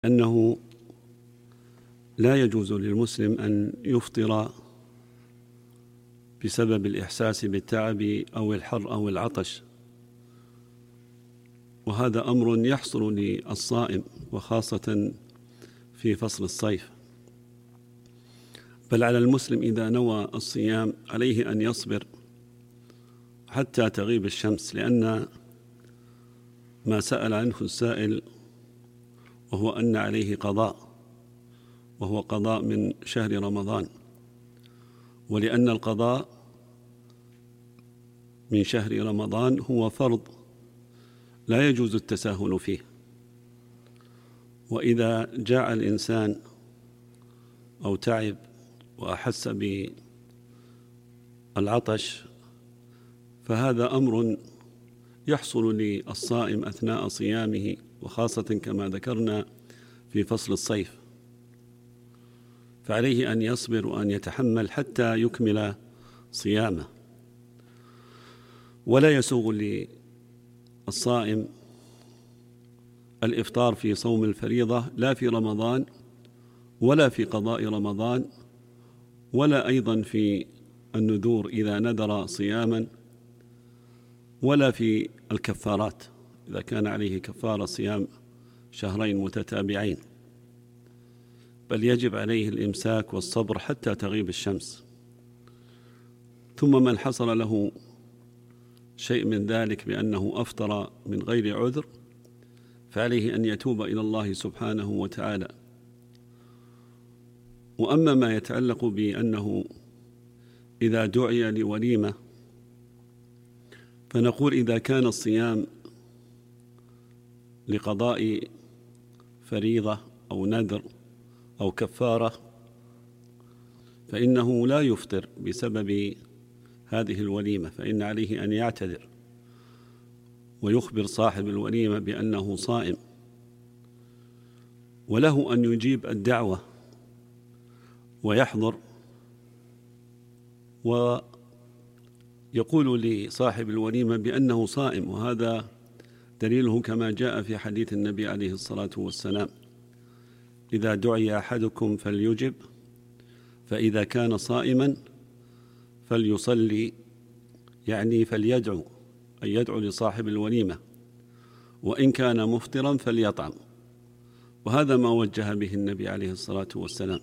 أنه لا يجوز للمسلم أن يفطر بسبب الإحساس بالتعب أو الحر أو العطش، وهذا أمر يحصل للصائم وخاصة في فصل الصيف. بل على المسلم إذا نوى الصيام عليه أن يصبر حتى تغيب الشمس، لأن ما سأل عنه السائل وهو أن عليه قضاء، وهو قضاء من شهر رمضان، ولأن القضاء من شهر رمضان هو فرض لا يجوز التساهل فيه. وإذا جاع الإنسان أو تعب وأحس بالعطش فهذا أمر يحصل للصائم أثناء صيامه، وخاصة كما ذكرنا في فصل الصيف، فعليه أن يصبر وأن يتحمل حتى يكمل صيامه. ولا يسوغ للصائم الإفطار في صوم الفريضة لا في رمضان ولا في قضاء رمضان، ولا أيضا في النذور إذا نذر صياما، ولا في الكفارات إذا كان عليه كفارة صيام شهرين متتابعين، بل يجب عليه الإمساك والصبر حتى تغيب الشمس. ثم من حصل له شيء من ذلك بأنه أفطر من غير عذر فعليه أن يتوب إلى الله سبحانه وتعالى. وأما ما يتعلق بأنه إذا دعي لوليمة فنقول إذا كان الصيام لقضاء فريضة أو نذر أو كفارة فإنه لا يفطر بسبب هذه الوليمة، فإن عليه أن يعتذر ويخبر صاحب الوليمة بأنه صائم، وله أن يجيب الدعوة ويحضر ويقول لصاحب الوليمة بأنه صائم، وهذا دليله كما جاء في حديث النبي عليه الصلاة والسلام: إذا دعي أحدكم فليجب، فإذا كان صائما فليصلي، يعني فليدعو، أي يدعو لصاحب الوليمة، وإن كان مفطرا فليطعم. وهذا ما وجه به النبي عليه الصلاة والسلام.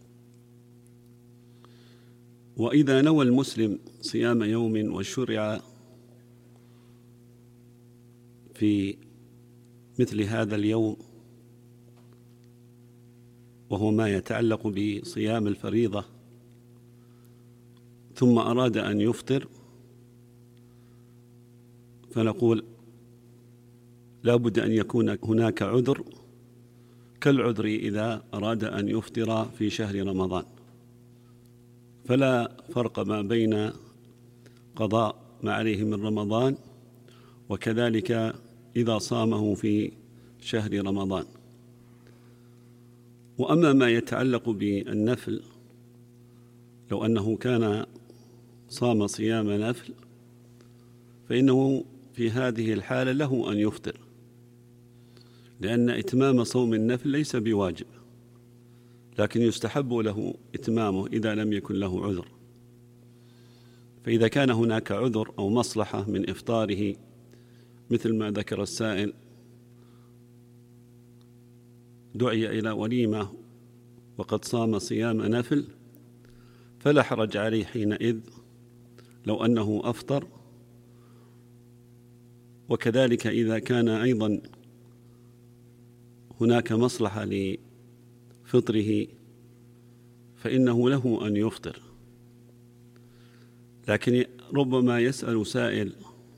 وإذا نوى المسلم صيام يوم وشرع في مثل هذا اليوم وهو ما يتعلق بصيام الفريضة ثم أراد أن يفطر فنقول لا بد أن يكون هناك عذر كالعذر إذا أراد أن يفطر في شهر رمضان، فلا فرق ما بين قضاء ما عليه من رمضان وكذلك إذا صامه في شهر رمضان. وأما ما يتعلق بالنفل، لو أنه كان صام صيام نفل فإنه في هذه الحالة له أن يفطر، لأن إتمام صوم النفل ليس بواجب، لكن يستحب له إتمامه إذا لم يكن له عذر. فإذا كان هناك عذر أو مصلحة من إفطاره مثل ما ذكر السائل، دعي إلى وليمة وقد صام صيام نفل، فلا حرج عليه حينئذ لو أنه أفطر. وكذلك إذا كان أيضا هناك مصلحة لفطره فإنه له أن يفطر. لكن ربما يسأل سائل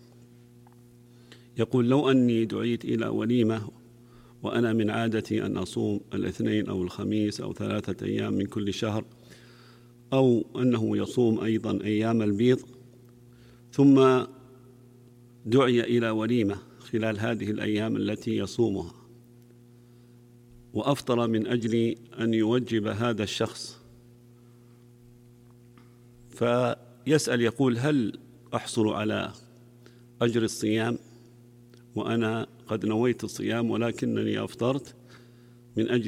يقول: لو أني دعيت إلى وليمة وأنا من عادتي أن أصوم الاثنين أو الخميس أو 3 أيام من كل شهر، أو أنه يصوم أيضا أيام البيض، ثم دعي إلى وليمة خلال هذه الأيام التي يصومها وأفطر من أجل أن يوجب هذا الشخص، فيسأل يقول: هل أحصل على أجر الصيام وأنا قد نويت الصيام ولكنني أفطرت؟ من أجل